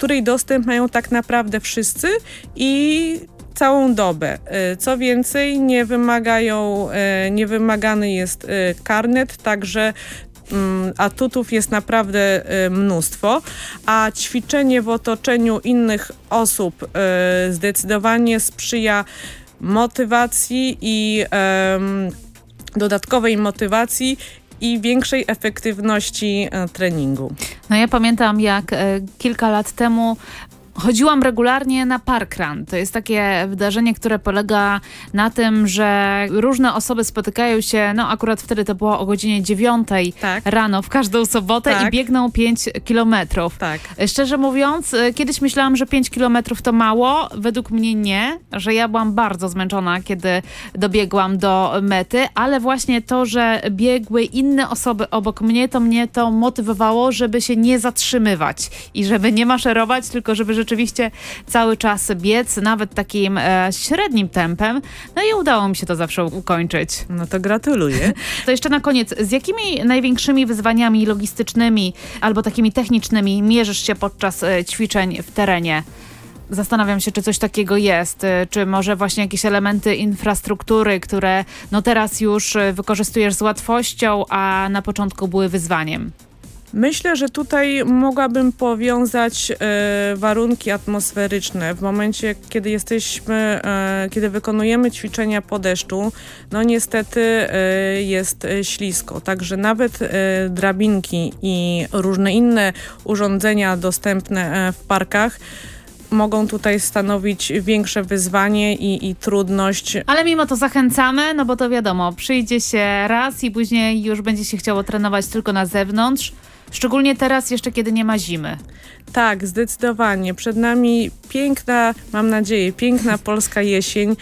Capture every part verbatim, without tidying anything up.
do której dostęp mają tak naprawdę wszyscy i całą dobę. Co więcej, nie wymagają, nie wymagany jest karnet, także atutów jest naprawdę mnóstwo, a ćwiczenie w otoczeniu innych osób zdecydowanie sprzyja motywacji i dodatkowej motywacji i większej efektywności treningu. No ja pamiętam, jak kilka lat temu chodziłam regularnie na parkrun. To jest takie wydarzenie, które polega na tym, że różne osoby spotykają się, no akurat wtedy to było o godzinie dziewiątej tak. rano w każdą sobotę tak. i biegną pięć kilometrów. Tak. Szczerze mówiąc, kiedyś myślałam, że pięć kilometrów to mało. Według mnie nie, że ja byłam bardzo zmęczona, kiedy dobiegłam do mety, ale właśnie to, że biegły inne osoby obok mnie, to mnie to motywowało, żeby się nie zatrzymywać i żeby nie maszerować, tylko żeby rzeczywiście cały czas biec, nawet takim e, średnim tempem. No i udało mi się to zawsze ukończyć. No to gratuluję. To jeszcze na koniec, z jakimi największymi wyzwaniami logistycznymi albo takimi technicznymi mierzysz się podczas e, ćwiczeń w terenie? Zastanawiam się, czy coś takiego jest, czy może właśnie jakieś elementy infrastruktury, które no teraz już wykorzystujesz z łatwością, a na początku były wyzwaniem. Myślę, że tutaj mogłabym powiązać e, warunki atmosferyczne. W momencie, kiedy jesteśmy, e, kiedy wykonujemy ćwiczenia po deszczu, no niestety e, jest ślisko. Także nawet e, drabinki i różne inne urządzenia dostępne e, w parkach mogą tutaj stanowić większe wyzwanie i, i trudność. Ale mimo to zachęcamy, no bo to wiadomo, przyjdzie się raz i później już będzie się chciało trenować tylko na zewnątrz. Szczególnie teraz jeszcze, kiedy nie ma zimy. Tak, zdecydowanie. Przed nami piękna, mam nadzieję, piękna polska jesień,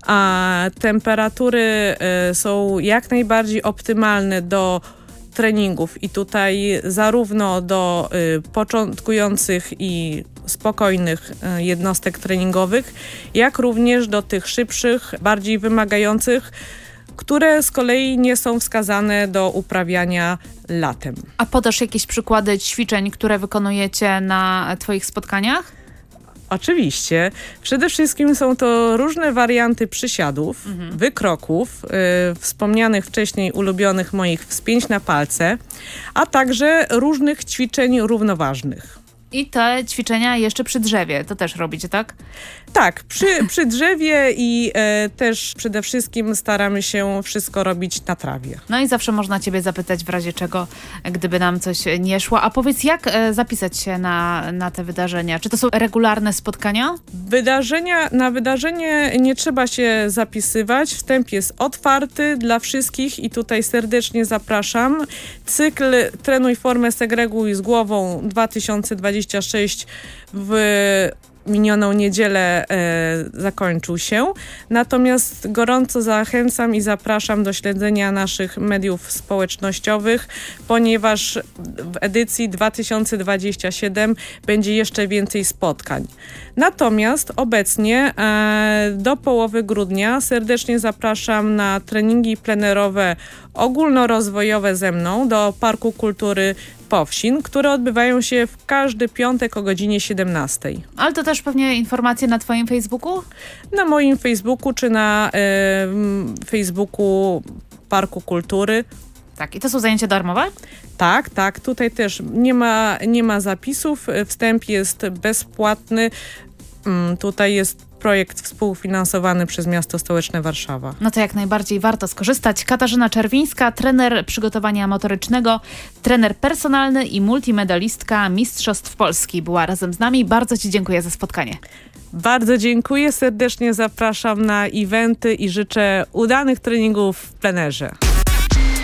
a temperatury y, są jak najbardziej optymalne do treningów i tutaj zarówno do y, początkujących i spokojnych y, jednostek treningowych, jak również do tych szybszych, bardziej wymagających, które z kolei nie są wskazane do uprawiania latem. A podasz jakieś przykłady ćwiczeń, które wykonujecie na twoich spotkaniach? Oczywiście. Przede wszystkim są to różne warianty przysiadów, mhm. wykroków, y, wspomnianych wcześniej ulubionych moich wspięć na palce, a także różnych ćwiczeń równoważnych. I te ćwiczenia jeszcze przy drzewie, to też robicie, tak? Tak, przy, przy drzewie i e, też przede wszystkim staramy się wszystko robić na trawie. No i zawsze można ciebie zapytać w razie czego, gdyby nam coś nie szło. A powiedz, jak e, zapisać się na, na te wydarzenia? Czy to są regularne spotkania? Wydarzenia, na wydarzenie nie trzeba się zapisywać. Wstęp jest otwarty dla wszystkich i tutaj serdecznie zapraszam. Cykl Trenuj formę, segreguj z głową dwa tysiące dwudziesty szósty w minioną niedzielę e, zakończył się. Natomiast gorąco zachęcam i zapraszam do śledzenia naszych mediów społecznościowych, ponieważ w edycji dwa tysiące dwudziestej siódmej będzie jeszcze więcej spotkań. Natomiast obecnie e, do połowy grudnia serdecznie zapraszam na treningi plenerowe ogólnorozwojowe ze mną do Parku Kultury Powsin, które odbywają się w każdy piątek o godzinie siedemnastej. Ale to też pewnie informacje na twoim Facebooku? Na moim Facebooku czy na y, Facebooku Parku Kultury. Tak, i to są zajęcia darmowe? Tak, tak. Tutaj też nie ma, nie ma zapisów. Wstęp jest bezpłatny. Mm, tutaj jest projekt współfinansowany przez Miasto Stołeczne Warszawa. No to jak najbardziej warto skorzystać. Katarzyna Czerwińska, trener przygotowania motorycznego, trener personalny i multimedalistka Mistrzostw Polski była razem z nami. Bardzo ci dziękuję za spotkanie. Bardzo dziękuję, serdecznie zapraszam na eventy i życzę udanych treningów w plenerze.